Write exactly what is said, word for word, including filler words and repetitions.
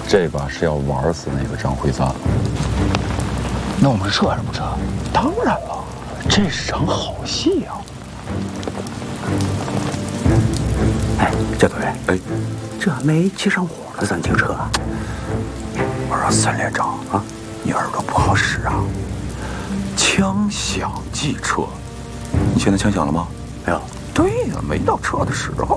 这把是要玩死那个张辉簪。 那我们撤还是不撤？ 当然了，这是场好戏呀。 哎，教头人， 哎， 这没起上火了，咱就撤啊！ 我说三连长啊，你耳朵不好使啊。枪响即撤，你现在枪响了吗？ 没有。 对呀，没到撤的时候。